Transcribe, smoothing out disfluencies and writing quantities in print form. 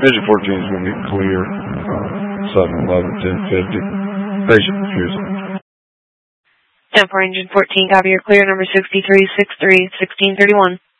Engine 14 is going to be clear, 7-11-1050. Patient refusal. 10-4 Engine 14, copy, you're clear, number 6363, 1631.